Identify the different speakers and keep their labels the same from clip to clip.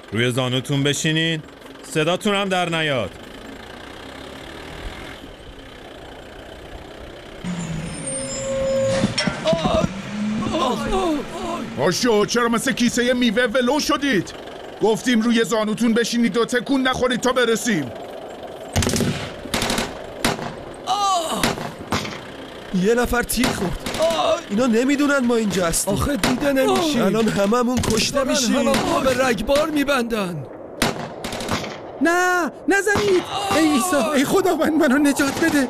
Speaker 1: روی زانوتون بشینین، صداتون هم در نیاد.
Speaker 2: آشو، چرا مثل کیسه میوه ولو شدید؟ گفتیم روی زانوتون بشینید و تکون نخورید تا برسیم.
Speaker 3: یه نفر تیر خورد. اینا نمیدونن ما اینجا هستیم.
Speaker 4: آخه دیده نمیشیم.
Speaker 3: الان هممون کشته میشیم.
Speaker 4: هممون به رگبار میبندن.
Speaker 5: نه نزنید. ای عیسی، ای خداوند منو نجات بده.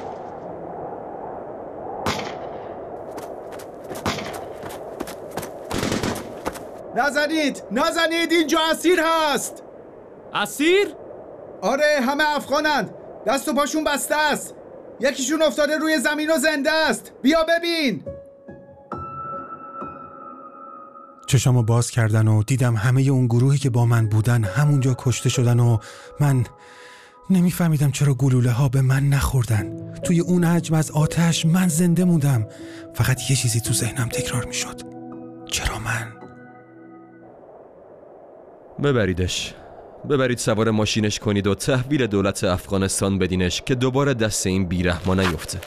Speaker 6: نزنید، اینجا اسیر هست.
Speaker 1: اسیر؟
Speaker 6: آره، همه افغانند. دست و پاشون بسته است. یکیشون افتاده روی زمین و زنده است. بیا ببین.
Speaker 5: چشامو باز کردن و دیدم همه اون گروهی که با من بودن همونجا کشته شدن و من نمیفهمیدم چرا گلوله ها به من نخوردن. توی اون حجم از آتش من زنده موندم. فقط یه چیزی تو ذهنم تکرار میشد. چرا من؟
Speaker 3: ببرید سوار ماشینش کنید و تحویل دولت افغانستان بدینش که دوباره دست این بیرحما نیفته.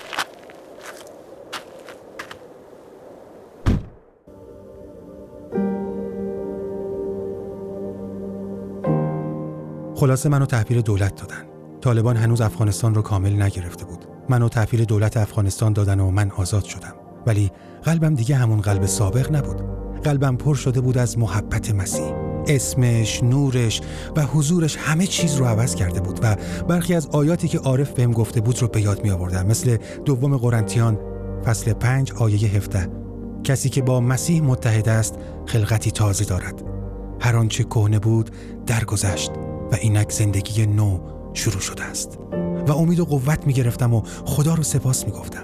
Speaker 5: خلاصه منو تحویل دولت دادن. طالبان هنوز افغانستان رو کامل نگرفته بود. منو تحویل دولت افغانستان دادن و من آزاد شدم. ولی قلبم دیگه همون قلب سابق نبود. قلبم پر شده بود از محبت مسیح. اسمش، نورش و حضورش همه چیز رو عوض کرده بود و برخی از آیاتی که عارف بهم گفته بود رو به یاد می آوردم، مثل دوم قرنتیان فصل 5 آیه 17. کسی که با مسیح متحد است خلقتی تازه دارد. هر آنچه کهنه بود درگذشت و اینک زندگی نو شروع شده است. و امید و قوت می گرفتم و خدا رو سپاس می گفتم.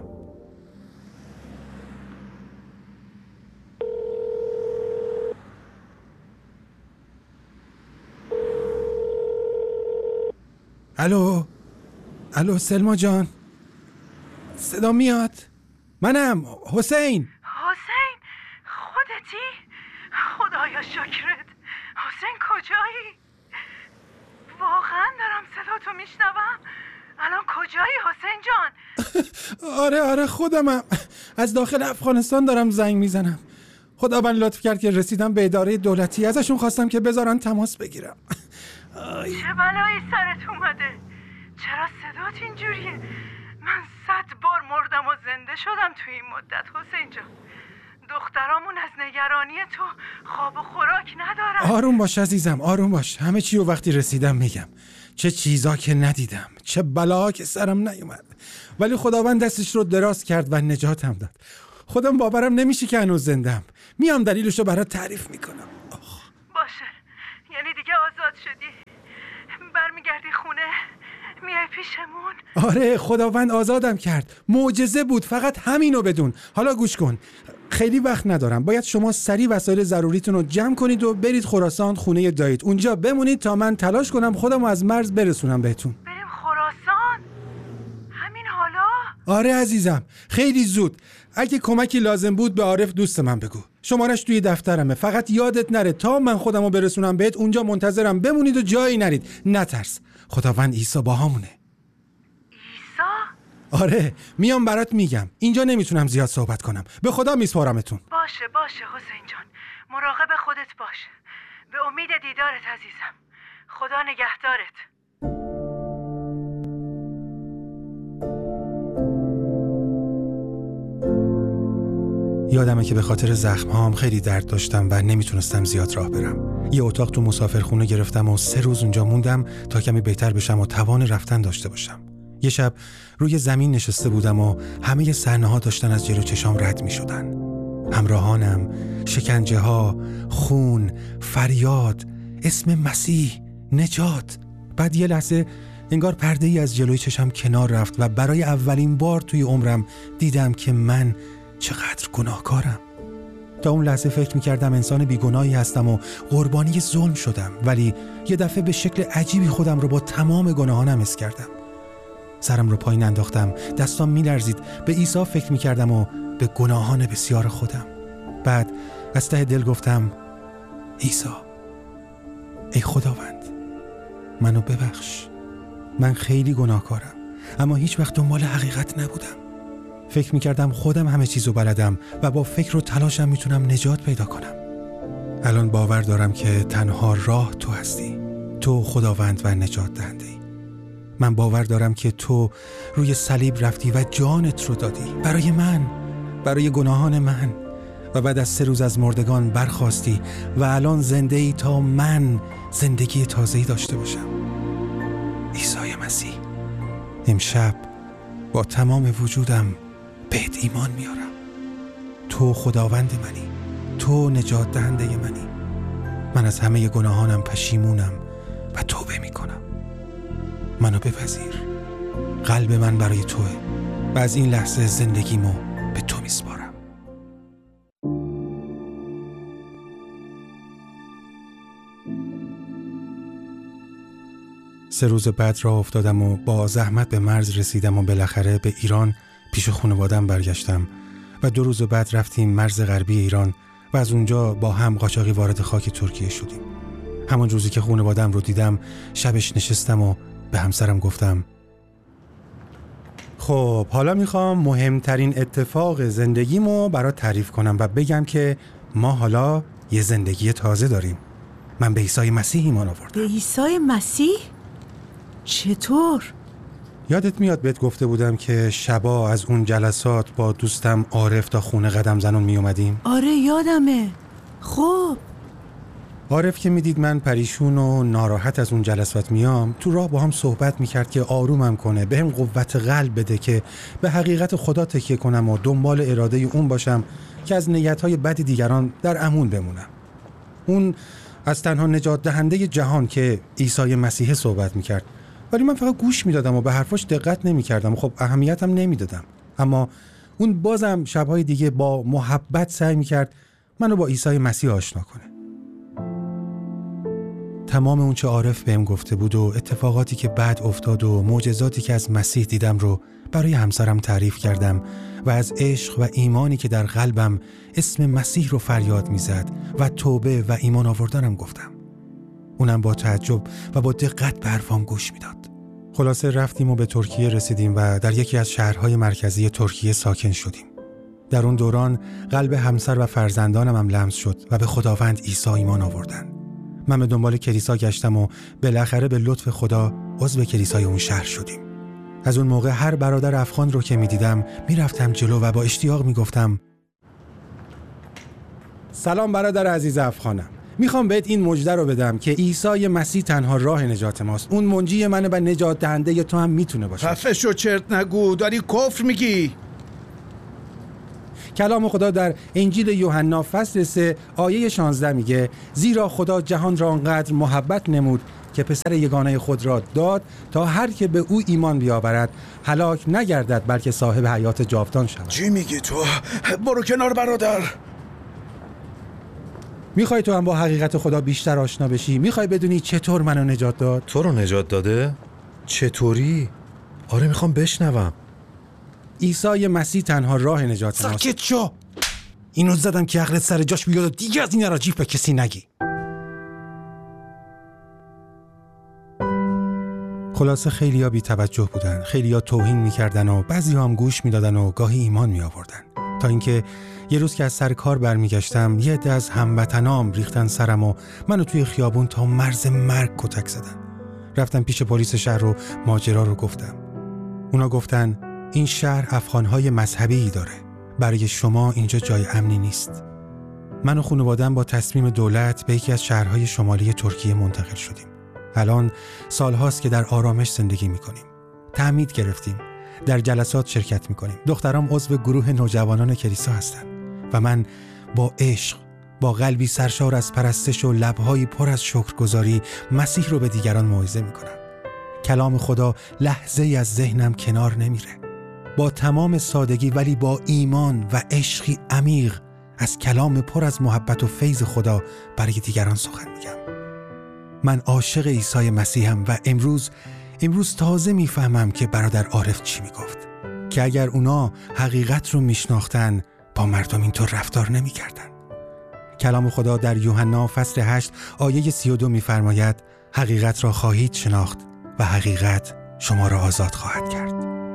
Speaker 5: الو سلما جان، صدا میاد؟ منم حسین.
Speaker 7: خودتی؟ خدایا شکرت. حسین کجایی؟ واقعا دارم صداتو میشنوم. الان کجایی حسین جان؟
Speaker 5: آره خودمم. از داخل افغانستان دارم زنگ میزنم. خداوند لطف کرد که رسیدم به اداره دولتی. ازشون خواستم که بذارن تماس بگیرم.
Speaker 7: چه بلایی سرت اومده؟ چرا صدات اینجوریه؟ من 100 بار مردم و زنده شدم توی این مدت حسین جان. دخترامون از نگرانی تو خواب و خوراک ندارن.
Speaker 5: آروم باش عزیزم، آروم باش. همه چی رو وقتی رسیدم میگم. چه چیزا که ندیدم، چه بلا که سرم نیومد، ولی خداوند دستش رو دراز کرد و نجاتم داد. خودم باورم نمیشه که هنوز زندم. میام دلیلش رو برات تعریف میکنم.
Speaker 7: باشه، یعنی دیگه آزاد شدی؟ برمیگردی خونه؟ میای پیشمون؟
Speaker 5: آره، خداوند آزادم کرد. معجزه بود، فقط همینو بدون. حالا گوش کن، خیلی وقت ندارم. باید شما سریع وسایل ضروریتون رو جمع کنید و برید خراسان خونه دایید. اونجا بمونید تا من تلاش کنم خودم از مرز برسونم بهتون.
Speaker 7: بریم خراسان؟ همین حالا؟
Speaker 5: آره عزیزم، خیلی زود. اگه کمکی لازم بود به عارف دوست من بگو. شمارش توی دفترمه. فقط یادت نره تا من خودمو برسونم بهت اونجا منتظرم بمونید و جایی نرید. نترس، خداوند عیسی باهامونه.
Speaker 7: عیسی؟
Speaker 5: آره، میام برات میگم. اینجا نمیتونم زیاد صحبت کنم. به خدا میسپارمتون.
Speaker 7: باشه حسین جان، مراقب خودت باش. به امید دیدارت عزیزم. خدا نگهدارت.
Speaker 5: یادمه که به خاطر زخم‌هام خیلی درد داشتم و نمیتونستم زیاد راه برم. یه اتاق تو مسافرخونه گرفتم و 3 روز اونجا موندم تا کمی بهتر بشم و توان رفتن داشته باشم. یه شب روی زمین نشسته بودم و همه صحنه‌ها داشتن از جلو چشام رد می‌شدن. همراهانم، شکنجه‌ها، خون، فریاد، اسم مسیح، نجات. بعد یه لحظه انگار پرده‌ای از جلوی چشم کنار رفت و برای اولین بار توی عمرم دیدم که من چقدر گناهکارم. تا اون لحظه فکر می‌کردم انسان بیگناهی هستم و قربانی ظلم شدم، ولی یه دفعه به شکل عجیبی خودم رو با تمام گناهانم حس کردم. سرم رو پایین انداختم، دستام می‌لرزید. به عیسی فکر می‌کردم و به گناهان بسیار خودم. بعد از ته دل گفتم عیسی ای خداوند منو ببخش. من خیلی گناهکارم، اما هیچ وقت دنبال حقیقت نبودم. فکر میکردم خودم همه چیزو بلدم و با فکر و تلاشم میتونم نجات پیدا کنم. الان باور دارم که تنها راه تو هستی، تو خداوند و نجات دهنده ای. من باور دارم که تو روی صلیب رفتی و جانت رو دادی برای من، برای گناهان من، و بعد از 3 روز از مردگان برخاستی و الان زنده ای تا من زندگی تازه‌ای داشته باشم. عیسی مسیح، امشب با تمام وجودم بهت ایمان میارم. تو خداوند منی، تو نجات دهنده منی. من از همه گناهانم پشیمونم و توبه میکنم. منو بپذیر. قلب من برای توه و از این لحظه زندگیمو به تو میسپارم. 3 روز بعد راه افتادم و با زحمت به مرز رسیدم و بالاخره به ایران پیش خانواده‌ام برگشتم و 2 روز بعد رفتیم مرز غربی ایران و از اونجا با هم قاچاقی وارد خاک ترکیه شدیم. همان روزی که خانواده‌ام رو دیدم شبش نشستم و به همسرم گفتم خب حالا میخوام مهمترین اتفاق زندگیمو برات تعریف کنم و بگم که ما حالا یه زندگی تازه داریم. من به عیسی مسیح ایمان آوردم.
Speaker 7: به عیسی مسیح؟ چطور؟
Speaker 5: یادت میاد بهت گفته بودم که شبا از اون جلسات با دوستم عارف تا خونه قدم زنون می اومدیم؟
Speaker 7: آره یادمه. خب
Speaker 5: عارف که میدید من پریشون و ناراحت از اون جلسات میام، تو راه با هم صحبت میکرد که آرومم کنه، بهم قوت قلب بده که به حقیقت خدا تکیه کنم و دنبال اراده اون باشم که از نیتهای بد دیگران در امان بمونم. اون از تنها نجات دهنده جهان که عیسی مسیح صحبت میکرد، ولی من فقط گوش میدادم و به حرفاش دقت نمیکردم و خب اهمیتم نمیدادم. اما اون بازم شبهای دیگه با محبت سعی میکرد منو با عیسی مسیح آشنا کنه. تمام اون چه عارف بهم گفته بود و اتفاقاتی که بعد افتاد و معجزاتی که از مسیح دیدم رو برای همسرم تعریف کردم و از عشق و ایمانی که در قلبم اسم مسیح رو فریاد میزد و توبه و ایمان آوردنم گفتم. اونم با تعجب و با دقت به حرفام گوش میداد. خلاصه رفتیم و به ترکیه رسیدیم و در یکی از شهرهای مرکزی ترکیه ساکن شدیم. در اون دوران قلب همسر و فرزندانم هم لمس شد و به خداوند عیسی ایمان آوردن. من به دنبال کلیسا گشتم و بالاخره به لطف خدا عضو کلیسای اون شهر شدیم. از اون موقع هر برادر افغان رو که می‌دیدم میرفتم جلو و با اشتیاق میگفتم سلام برادر عزیز افغانم. میخوام بهت این مژده رو بدم که عیسی مسیح تنها راه نجات ماست. اون منجی منه و نجات دهنده تو هم میتونه باشه.
Speaker 6: خفه شو چرت نگو، داری کفر میگی.
Speaker 5: کلام خدا در انجیل یوحنا فصل 3 آیه 16 میگه زیرا خدا جهان را آنقدر محبت نمود که پسر یگانه خود را داد تا هر که به او ایمان بیاورد هلاک نگردد بلکه صاحب حیات جاودان شود.
Speaker 6: چی میگی تو؟ برو کنار برادر.
Speaker 5: میخوای تو هم با حقیقت خدا بیشتر آشنا بشی؟ میخوای بدونی چطور منو نجات داد؟
Speaker 3: تو رو نجات داده؟ چطوری؟ آره میخوام بشنوم.
Speaker 5: عیسی مسیح تنها راه نجات ماست. ساکت شو. اینو زدم که عقلت سر جاش بیاد و دیگه از این اراجیف به کسی نگی. خلاصه خیلیا بی توجه بودن، خیلیا توهین میکردن و بعضی هم گوش میدادن و گاهی ایمان می آوردن. تا اینکه یه روز که از سر کار برمیگشتم یه عده از هموطنام ریختن سرم و منو توی خیابون تا مرز مرگ کتک زدن. رفتم پیش پلیس شهر و ماجرا رو گفتم. اونا گفتن این شهر افغانهای مذهبی داره، برای شما اینجا جای امنی نیست. من و خانواده‌ام با تصمیم دولت به یکی از شهرهای شمالی ترکیه منتقل شدیم. الان سالهاست که در آرامش زندگی میکنیم. تعمید گرفتیم، در جلسات شرکت میکنیم. دخترام عضو گروه نوجوانان کلیسا هستن و من با عشق، با قلبی سرشار از پرستش و لبهایی پر از شکرگزاری مسیح رو به دیگران موعظه میکنم. کلام خدا لحظه ای از ذهنم کنار نمیره. با تمام سادگی ولی با ایمان و عشقی عمیق از کلام پر از محبت و فیض خدا برای دیگران سخن میگم. من عاشق عیسی مسیحم و امروز تازه میفهمم که برادر عارف چی میگفت، که اگر اونا حقیقت رو میشناختن با مردم اینطور رفتار نمیکردن. کلام خدا در یوحنا فصل 8 آیه 32 می‌فرماید حقیقت را خواهید شناخت و حقیقت شما را آزاد خواهد کرد.